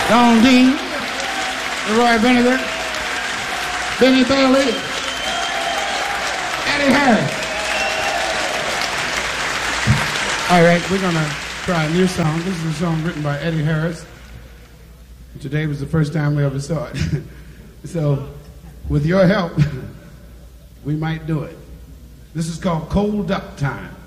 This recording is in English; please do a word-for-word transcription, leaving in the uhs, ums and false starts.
Don Dean, Roy Vinegar, Benny Bailey, Eddie Harris. All right, we're going to try a new song. This is a song written by Eddie Harris. Today was the first time we ever saw it. So, with your help, we might do it. This is called Cold Duck Time.